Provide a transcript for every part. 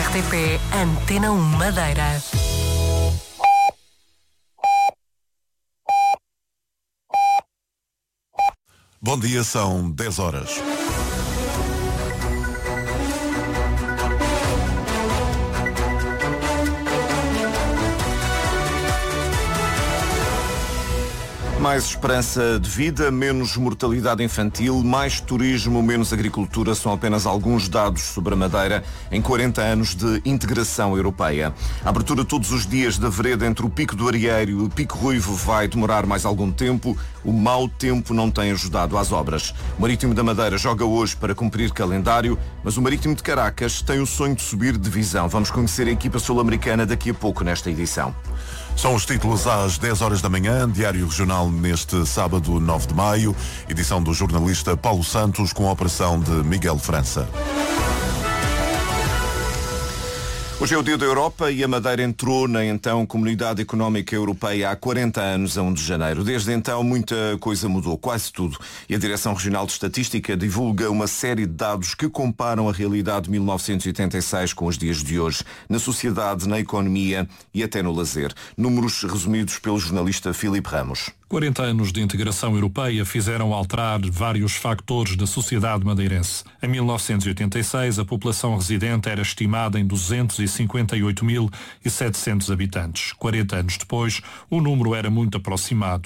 RTP Antena 1 Madeira. Bom dia, são 10 horas. Mais esperança de vida, menos mortalidade infantil, mais turismo, menos agricultura são apenas alguns dados sobre a Madeira em 40 anos de integração europeia. A abertura todos os dias da vereda entre o Pico do Arieiro e o Pico Ruivo vai demorar mais algum tempo. O mau tempo não tem ajudado às obras. O Marítimo da Madeira joga hoje para cumprir calendário, mas o Marítimo de Caracas tem o sonho de subir de divisão. Vamos conhecer a equipa sul-americana daqui a pouco nesta edição. São os títulos às 10 horas da manhã, Diário Regional neste sábado 9 de maio, edição do jornalista Paulo Santos com a operação de Miguel França. Hoje é o Dia da Europa e a Madeira entrou na então Comunidade Económica Europeia há 40 anos, a 1 de janeiro. Desde então muita coisa mudou, quase tudo. E a Direção Regional de Estatística divulga uma série de dados que comparam a realidade de 1986 com os dias de hoje, na sociedade, na economia e até no lazer. Números resumidos pelo jornalista Filipe Ramos. 40 anos de integração europeia fizeram alterar vários factores da sociedade madeirense. Em 1986, a população residente era estimada em 258.700 habitantes. 40 anos depois, o número era muito aproximado,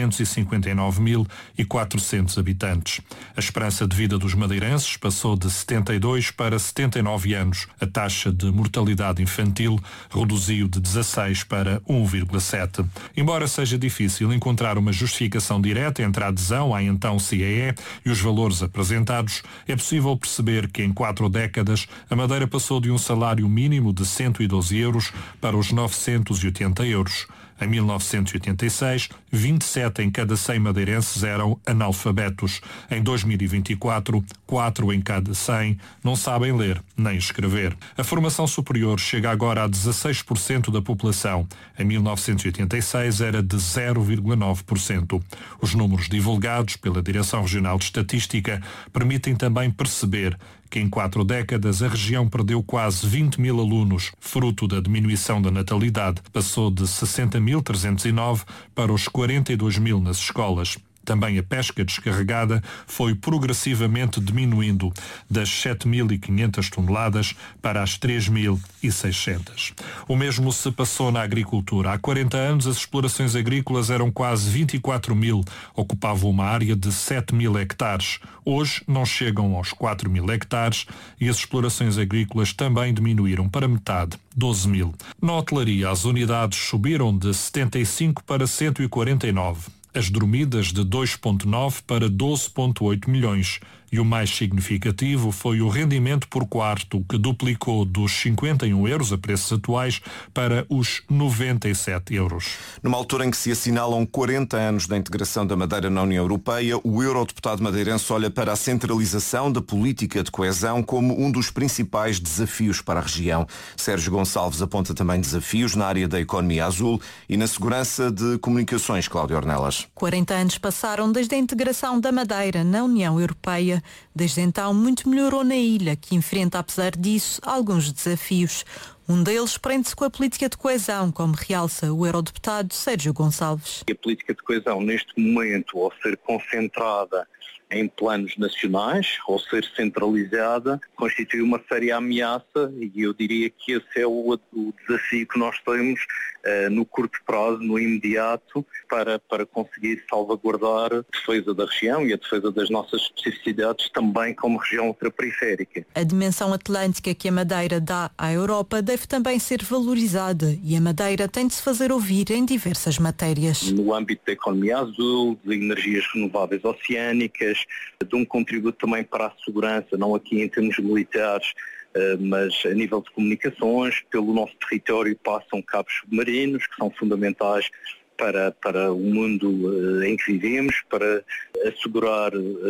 259.400 habitantes. A esperança de vida dos madeirenses passou de 72 para 79 anos. A taxa de mortalidade infantil reduziu de 16 para 1,7. Embora seja difícil encontrar uma justificação direta entre a adesão à então CEE e os valores apresentados, é possível perceber que em 4 décadas a Madeira passou de um salário mínimo de 112 euros para os 980 euros. Em 1986, 27 em cada 100 madeirenses eram analfabetos. Em 2024, 4 em cada 100 não sabem ler nem escrever. A formação superior chega agora a 16% da população. Em 1986 era de 0,9%. Os números divulgados pela Direção Regional de Estatística permitem também perceber que em 4 décadas a região perdeu quase 20.000 alunos, fruto da diminuição da natalidade. Passou de 60.309 para os 42.000 nas escolas. Também a pesca descarregada foi progressivamente diminuindo das 7.500 toneladas para as 3.600. O mesmo se passou na agricultura. Há 40 anos as explorações agrícolas eram quase 24.000, ocupavam uma área de 7.000 hectares. Hoje não chegam aos 4.000 hectares e as explorações agrícolas também diminuíram para metade, 12.000. Na hotelaria as unidades subiram de 75 para 149. As dormidas de 2,9 para 12,8 milhões. E o mais significativo foi o rendimento por quarto, que duplicou dos 51 euros a preços atuais para os 97 euros. Numa altura em que se assinalam 40 anos da integração da Madeira na União Europeia, o eurodeputado madeirense olha para a centralização da política de coesão como um dos principais desafios para a região. Sérgio Gonçalves aponta também desafios na área da economia azul e na segurança de comunicações, Cláudio Ornelas. 40 anos passaram desde a integração da Madeira na União Europeia. Desde então, muito melhorou na ilha, que enfrenta, apesar disso, alguns desafios. Um deles prende-se com a política de coesão, como realça o eurodeputado Sérgio Gonçalves. A política de coesão, neste momento, ao ser concentrada em planos nacionais, ou ser centralizada, constitui uma séria ameaça e eu diria que esse é o desafio que nós temos no curto prazo, no imediato, para conseguir salvaguardar a defesa da região e a defesa das nossas especificidades também como região ultraperiférica. A dimensão atlântica que a Madeira dá à Europa deve também ser valorizada e a Madeira tem de se fazer ouvir em diversas matérias. No âmbito da economia azul, de energias renováveis oceânicas, de um contributo também para a segurança, não aqui em termos militares, mas a nível de comunicações, pelo nosso território passam cabos submarinos, que são fundamentais para o mundo em que vivemos, para assegurar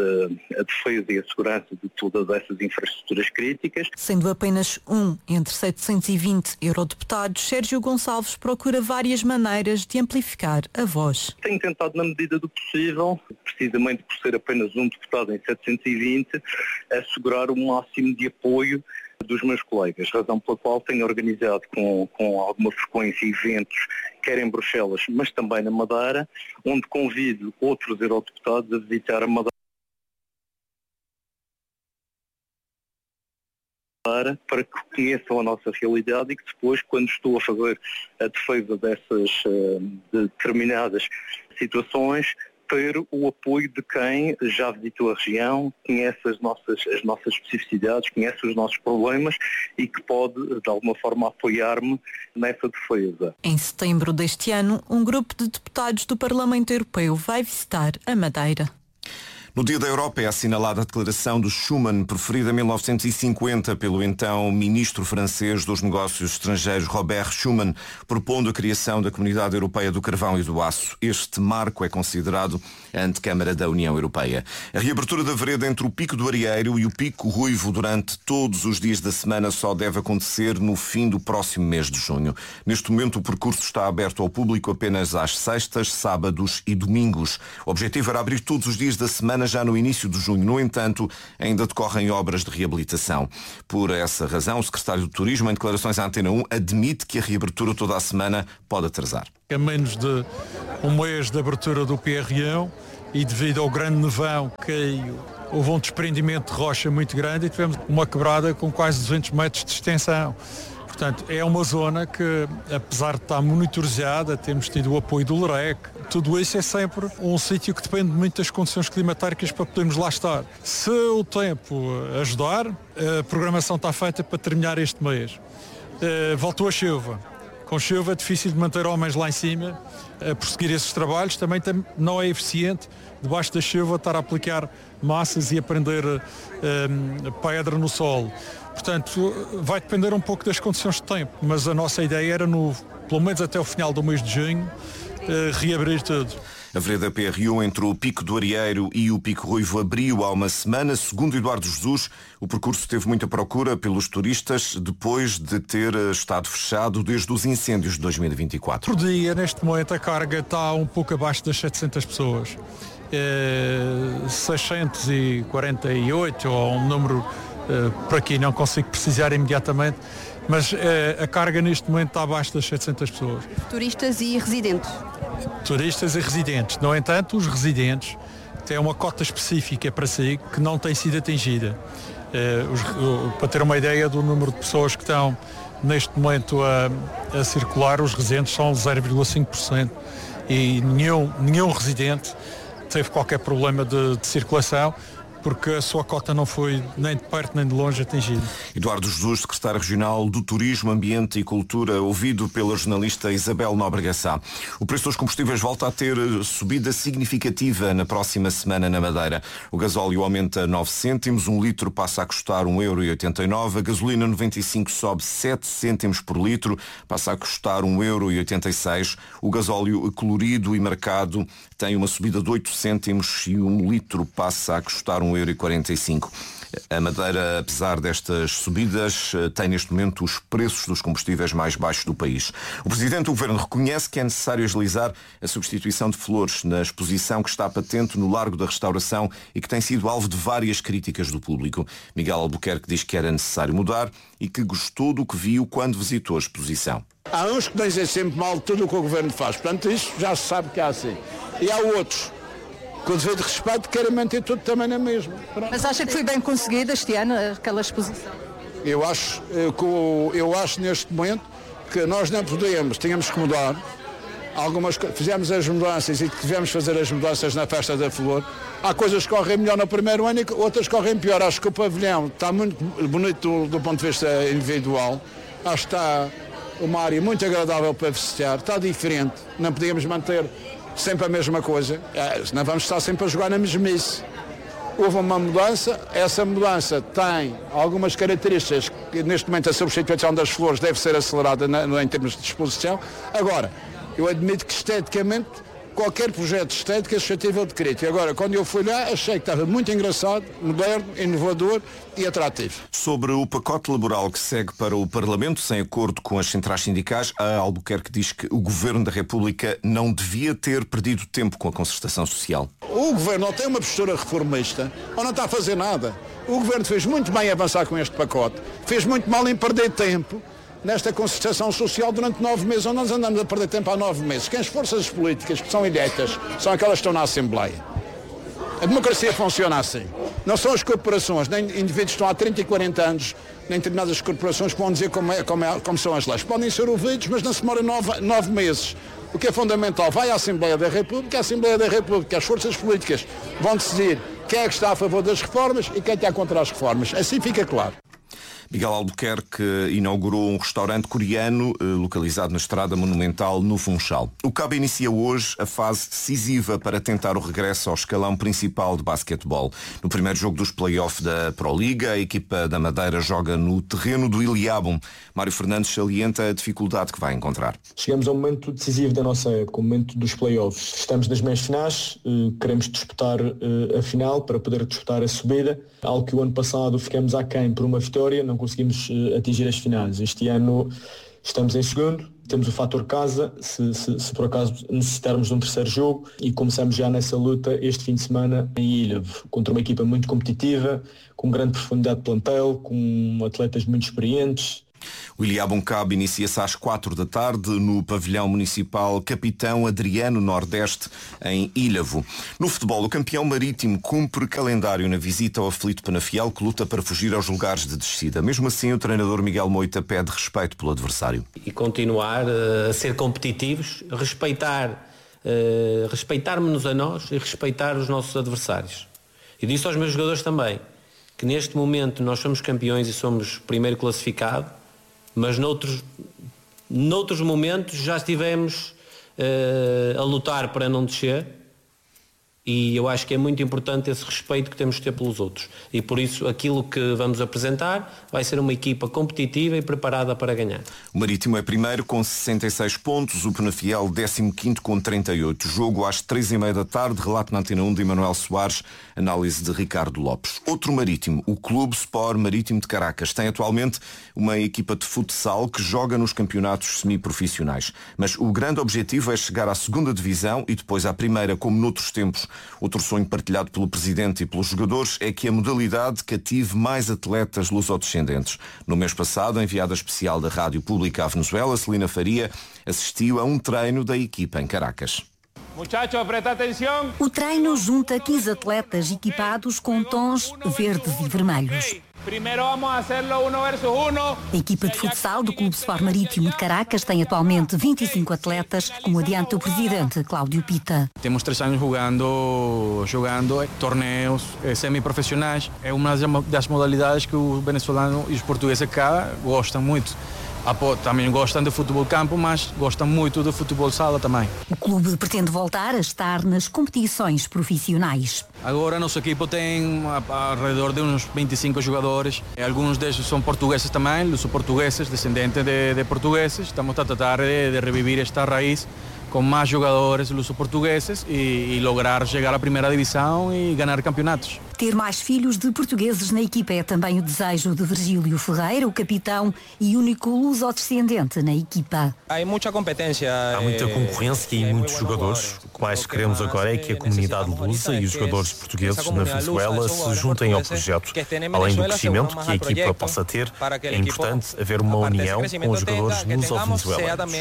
a defesa e a segurança de todas essas infraestruturas críticas. Sendo apenas um entre 720 eurodeputados, Sérgio Gonçalves procura várias maneiras de amplificar a voz. Tenho tentado, na medida do possível, precisamente por ser apenas um deputado em 720, assegurar o máximo de apoio dos meus colegas, razão pela qual tenho organizado com alguma frequência eventos, quer em Bruxelas, mas também na Madeira, onde convido outros eurodeputados a visitar a Madeira para que conheçam a nossa realidade e que depois, quando estou a fazer a defesa dessas determinadas situações, ter o apoio de quem já visitou a região, conhece as nossas especificidades, conhece os nossos problemas e que pode, de alguma forma, apoiar-me nessa defesa. Em setembro deste ano, um grupo de deputados do Parlamento Europeu vai visitar a Madeira. No Dia da Europa é assinalada a declaração de Schuman, preferida em 1950 pelo então ministro francês dos Negócios Estrangeiros Robert Schuman, propondo a criação da Comunidade Europeia do Carvão e do Aço. Este marco é considerado a antecâmara da União Europeia. A reabertura da vereda entre o Pico do Arieiro e o Pico Ruivo durante todos os dias da semana só deve acontecer no fim do próximo mês de junho. Neste momento o percurso está aberto ao público apenas às sextas, sábados e domingos. O objetivo era abrir todos os dias da semana já no início de junho. No entanto, ainda decorrem obras de reabilitação. Por essa razão, o secretário do Turismo, em declarações à Antena 1, admite que a reabertura toda a semana pode atrasar. A menos de um mês de abertura do PRO e devido ao grande nevão que caiu, houve um desprendimento de rocha muito grande e tivemos uma quebrada com quase 200 metros de extensão. Portanto, é uma zona que, apesar de estar monitorizada, temos tido o apoio do LREC. Tudo isso é sempre um sítio que depende muito das condições climatéricas para podermos lá estar. Se o tempo ajudar, a programação está feita para terminar este mês. Voltou a chuva. Com chuva é difícil de manter homens lá em cima a prosseguir esses trabalhos. Também não é eficiente, debaixo da chuva, estar a aplicar massas e a prender pedra no solo. Portanto, vai depender um pouco das condições de tempo, mas a nossa ideia era, pelo menos até o final do mês de junho, reabrir tudo. A vereda PRU entre o Pico do Arieiro e o Pico Ruivo abriu há uma semana. Segundo Eduardo Jesus, o percurso teve muita procura pelos turistas depois de ter estado fechado desde os incêndios de 2024. Por dia, neste momento, a carga está um pouco abaixo das 700 pessoas. 648 ou um número por aqui, não consigo precisar imediatamente, mas a carga neste momento está abaixo das 700 pessoas. Turistas e residentes? Turistas e residentes. No entanto, os residentes têm uma cota específica para si que não tem sido atingida. Para ter uma ideia do número de pessoas que estão neste momento a circular, os residentes são 0,5% e nenhum residente teve qualquer problema de circulação, porque a sua cota não foi nem de perto nem de longe atingida. Eduardo Jesus, secretário regional do Turismo, Ambiente e Cultura, ouvido pela jornalista Isabel Nóbrega Sá. O preço dos combustíveis volta a ter subida significativa na próxima semana na Madeira. O gasóleo aumenta 9 cêntimos, um litro passa a custar 1,89€, a gasolina 95 sobe 7 cêntimos por litro, passa a custar 1,86€. O gasóleo colorido e marcado tem uma subida de 8 cêntimos e um litro passa a custar 1,45€. A Madeira, apesar destas subidas, tem neste momento os preços dos combustíveis mais baixos do país. O Presidente do Governo reconhece que é necessário agilizar a substituição de flores na exposição que está patente no Largo da Restauração e que tem sido alvo de várias críticas do público. Miguel Albuquerque diz que era necessário mudar e que gostou do que viu quando visitou a exposição. Há uns que dizem sempre mal tudo o que o Governo faz, portanto isso já se sabe que é assim. E há outros com o devido respeito, querem manter tudo também na mesma. Mas acha que foi bem conseguida este ano, aquela exposição? Eu acho neste momento que nós não podemos, tínhamos que mudar algumas coisas. Fizemos as mudanças e tivemos que fazer as mudanças na Festa da Flor. Há coisas que correm melhor no primeiro ano e outras que correm pior. Acho que o pavilhão está muito bonito do ponto de vista individual. Acho que está uma área muito agradável para visitar, está diferente. Não podíamos manter sempre a mesma coisa, não vamos estar sempre a jogar na mesmice. Houve uma mudança, essa mudança tem algumas características que neste momento a substituição das flores deve ser acelerada em termos de exposição. Agora, eu admito que esteticamente qualquer projeto de estética suscetível de crítica. Agora, quando eu fui lá, achei que estava muito engraçado, moderno, inovador e atrativo. Sobre o pacote laboral que segue para o Parlamento, sem acordo com as centrais sindicais, a Albuquerque diz que o Governo da República não devia ter perdido tempo com a concertação social. O Governo não tem uma postura reformista, ou não está a fazer nada. O Governo fez muito bem em avançar com este pacote, fez muito mal em perder tempo nesta concertação social durante 9 meses, onde nós andamos a perder tempo há 9 meses. Que as forças políticas que são eleitas são aquelas que estão na Assembleia. A democracia funciona assim. Não são as corporações, nem indivíduos que estão há 30 e 40 anos, nem determinadas corporações que vão dizer como são as leis. Podem ser ouvidos, mas não se demora 9 meses. O que é fundamental, vai à Assembleia da República, a Assembleia da República, as forças políticas vão decidir quem é que está a favor das reformas e quem está contra as reformas. Assim fica claro. Miguel Albuquerque inaugurou um restaurante coreano localizado na Estrada Monumental, no Funchal. O CAB inicia hoje a fase decisiva para tentar o regresso ao escalão principal de basquetebol. No primeiro jogo dos play-off da Proliga, a equipa da Madeira joga no terreno do Iliabum. Mário Fernandes salienta a dificuldade que vai encontrar. Chegamos ao momento decisivo da nossa época, o momento dos play-offs. Estamos nas meias finais, queremos disputar a final para poder disputar a subida, algo que o ano passado ficamos aquém por uma vitória, não conseguimos atingir as finais. Este ano estamos em segundo, temos o fator casa, se por acaso necessitarmos de um terceiro jogo, e começamos já nessa luta este fim de semana em Ilhavo, contra uma equipa muito competitiva, com grande profundidade de plantel, com atletas muito experientes. O Iliabum CAB inicia-se às 4 da tarde no pavilhão municipal Capitão Adriano Nordeste, em Ilhavo. No futebol, o campeão marítimo cumpre calendário na visita ao aflito Penafiel, que luta para fugir aos lugares de descida. Mesmo assim, o treinador Miguel Moita pede respeito pelo adversário. E continuar a ser competitivos, respeitar-nos a nós e respeitar os nossos adversários. E disse aos meus jogadores também que neste momento nós somos campeões e somos primeiro classificado, mas noutros momentos já estivemos a lutar para não descer, e eu acho que é muito importante esse respeito que temos de ter pelos outros, e por isso aquilo que vamos apresentar vai ser uma equipa competitiva e preparada para ganhar. O Marítimo é primeiro com 66 pontos, o Penafiel 15º com 38. Jogo às 3h30 da tarde, relato na Antena 1 de Emanuel Soares, análise de Ricardo Lopes. Outro Marítimo, o Clube Sport Marítimo de Caracas, tem atualmente uma equipa de futsal que joga nos campeonatos semiprofissionais. Mas o grande objetivo é chegar à segunda divisão e depois à primeira, como noutros tempos. Outro sonho partilhado pelo presidente e pelos jogadores é que a modalidade cative mais atletas lusodescendentes. No mês passado, a enviada especial da Rádio Pública à Venezuela, Celina Faria, assistiu a um treino da equipa em Caracas. O treino junta 15 atletas equipados com tons verdes e vermelhos. A equipa de futsal do Clube Sport Marítimo de Caracas tem atualmente 25 atletas, como adianta o presidente Cláudio Pita. Temos 3 anos jogando torneios semiprofissionais. É uma das modalidades que os venezuelanos e os portugueses cá gostam muito. Também gostam de futebol campo, mas gostam muito de futebol sala também. O clube pretende voltar a estar nas competições profissionais. Agora nosso equipo tem ao redor de uns 25 jogadores. Alguns desses são portugueses também, luso-portugueses, descendentes de portugueses. Estamos a tratar de reviver esta raiz com mais jogadores luso-portugueses e lograr chegar à primeira divisão e ganhar campeonatos. Ter mais filhos de portugueses na equipa é também o desejo de Virgílio Ferreira, o capitão e único luso-descendente na equipa. Há muita concorrência e muitos jogadores. O que mais queremos agora é que a comunidade lusa e os jogadores portugueses na Venezuela se juntem ao projeto. Além do crescimento que a equipa possa ter, é importante haver uma união com os jogadores luso-venezuelanos.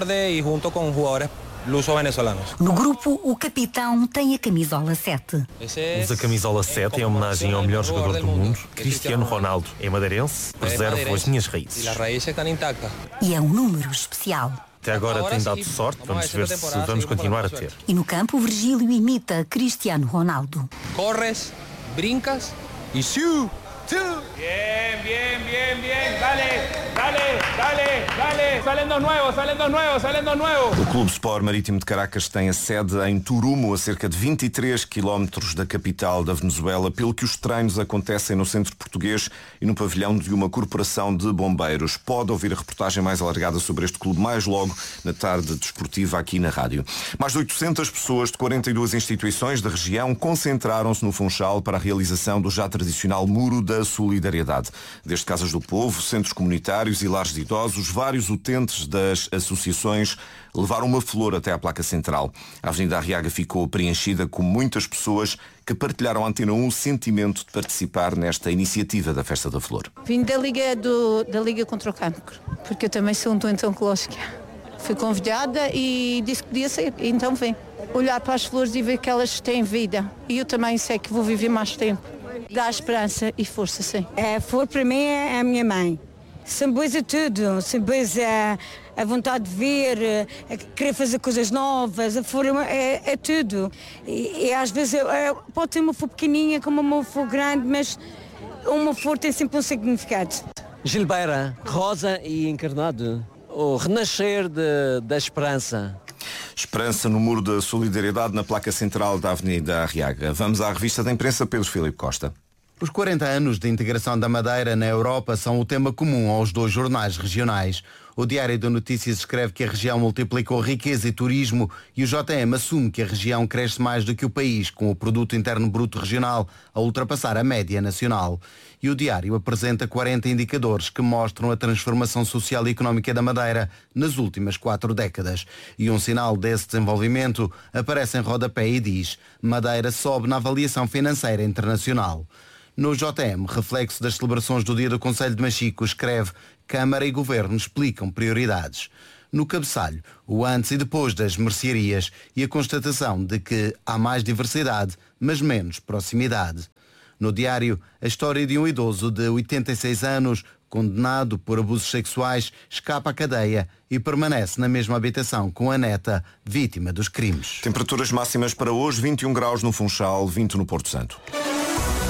No grupo, o capitão tem a camisola 7. Usa a camisola 7 em homenagem ao melhor jogador do mundo, Cristiano Ronaldo. É madeirense, preservo as minhas raízes. E é um número especial. Até agora tem dado sorte, vamos ver se vamos continuar a ter. E no campo, o Virgílio imita Cristiano Ronaldo. Corres, brincas e Bien, bien, bien, bien. Dale. O Clube Sport Marítimo de Caracas tem a sede em Turumo, a cerca de 23 quilómetros da capital da Venezuela, pelo que os treinos acontecem no centro português e no pavilhão de uma corporação de bombeiros. Pode ouvir a reportagem mais alargada sobre este clube mais logo na tarde desportiva aqui na rádio. Mais de 800 pessoas de 42 instituições da região concentraram-se no Funchal para a realização do já tradicional Muro da Solidariedade. Desde casas do povo, centros comunitários e lares de idosos, vários utentes das associações levaram uma flor até à placa central. A Avenida Arriaga ficou preenchida com muitas pessoas que partilharam à Antena 1 o sentimento de participar nesta iniciativa da Festa da Flor. Vim da Liga contra o Cancro, porque eu também sou um doente oncológico. Fui convidada e disse que podia ser, então vem. Olhar para as flores e ver que elas têm vida. E eu também sei que vou viver mais tempo. Dá esperança e força, sim. A flor para mim é a minha mãe. Simboliza tudo, simboliza a vontade de ver, a querer fazer coisas novas, a flor é tudo. E às vezes pode ser uma flor pequeninha como uma flor grande, mas uma flor tem sempre um significado. Gilbeira, rosa e encarnado, o renascer da esperança. Esperança no Muro da Solidariedade na placa central da Avenida Arriaga. Vamos à revista da imprensa, Pedro Filipe Costa. Os 40 anos de integração da Madeira na Europa são o tema comum aos dois jornais regionais. O Diário de Notícias escreve que a região multiplicou riqueza e turismo e o JM assume que a região cresce mais do que o país, com o Produto Interno Bruto Regional a ultrapassar a média nacional. E o Diário apresenta 40 indicadores que mostram a transformação social e económica da Madeira nas últimas 4 décadas. E um sinal desse desenvolvimento aparece em rodapé e diz: Madeira sobe na avaliação financeira internacional. No JM, reflexo das celebrações do Dia do Conselho de Machico, escreve: Câmara e Governo explicam prioridades. No cabeçalho, o antes e depois das mercearias e a constatação de que há mais diversidade, mas menos proximidade. No Diário, a história de um idoso de 86 anos, condenado por abusos sexuais, escapa à cadeia e permanece na mesma habitação com a neta, vítima dos crimes. Temperaturas máximas para hoje: 21 graus no Funchal, 20 no Porto Santo.